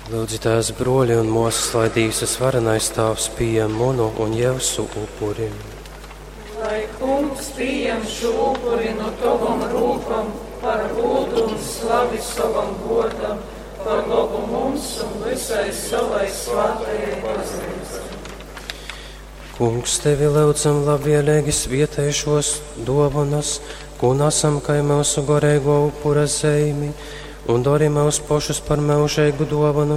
Lūdzu, tās broļi un mūsu slaidīsas varenais tavs pieņem munu un Jevsu upuri. Lai kungs pieņem šo upuri no tavam rūkam par godu un slavi savam godam, par labu mums un visai savai svētajai baznīcai. Kungs, tevi lūdzam labvēlīgi svietējušos dāvanas, ko nesam kā mūsu garīgo upura zeimi, un dari mūs pašus par mūžīgu dāvanu